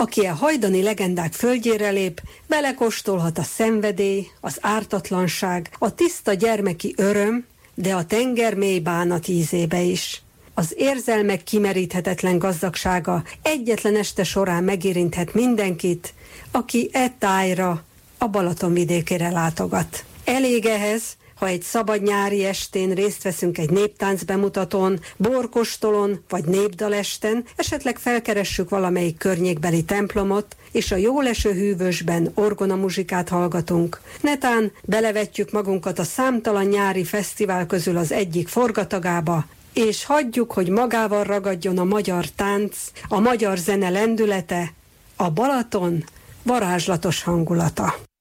Aki a hajdani legendák földjére lép, belekóstolhat a szenvedély, az ártatlanság, a tiszta gyermeki öröm, de a tenger mély bánat ízébe is. Az érzelmek kimeríthetetlen gazdagsága egyetlen este során megérinthet mindenkit, aki tájra, a Balaton vidékére látogat. Elég ehhez, ha egy szabad nyári estén részt veszünk egy néptánc bemutatón, borkostolon vagy népdalesten, esetleg felkeressük valamelyik környékbeli templomot, és a jóleső hűvösben orgonamuzsikát hallgatunk. Netán belevetjük magunkat a számtalan nyári fesztivál közül az egyik forgatagába, és hagyjuk, hogy magával ragadjon a magyar tánc, a magyar zene lendülete, a Balaton varázslatos hangulata.